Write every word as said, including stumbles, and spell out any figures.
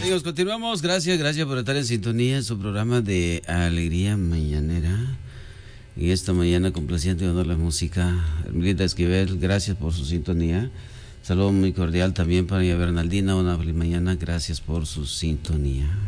Amigos, continuamos. Gracias, gracias por estar en sintonía en su programa de Alegría Mañanera. Y esta mañana complaciente de honor la música. Hermelita Esquivel, gracias por su sintonía. Saludo muy cordial también para ella Bernaldina. Una feliz mañana. Gracias por su sintonía.